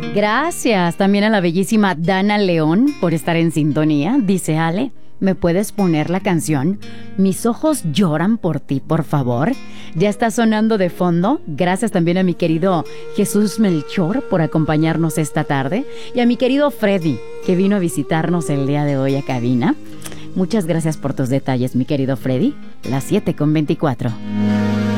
Gracias también a la bellísima Dana León por estar en sintonía. Dice Ale, ¿me puedes poner la canción Mis ojos lloran por ti, por favor? Ya está sonando de fondo. Gracias también a mi querido Jesús Melchor por acompañarnos esta tarde. Y a mi querido Freddy, que vino a visitarnos el día de hoy a cabina. Muchas gracias por tus detalles, mi querido Freddy. Las 7:24.